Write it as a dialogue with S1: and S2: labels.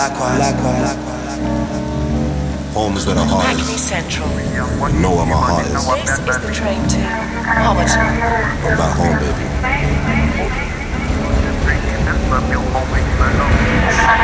S1: Likewise. Home is where the heart
S2: Hackney
S1: is.
S2: Central.
S1: You know where my heart is.
S2: This is the train to Homerton.
S1: I'm back home, baby.